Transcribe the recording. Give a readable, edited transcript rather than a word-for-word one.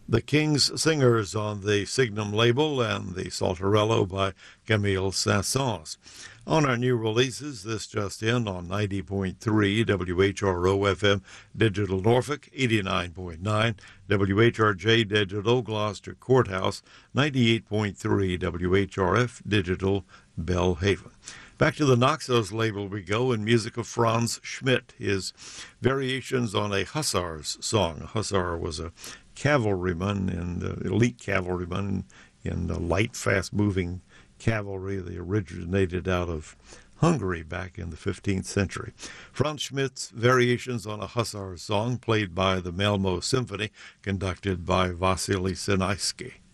The King's Singers on the Signum label and the Saltarello by Camille Saint-Saëns. On our new releases, this just in on 90.3 WHRO FM Digital Norfolk, 89.9 WHRJ Digital Gloucester Courthouse, 98.3 WHRF Digital Belhaven. Back to the Naxos label we go, in music of Franz Schmidt, his variations on a hussar's song. A hussar was a cavalryman and elite cavalryman in light, fast-moving cavalry. They originated out of Hungary back in the 15th century. Franz Schmidt's variations on a hussar's song, played by the Malmo Symphony, conducted by Vasily Sinaisky.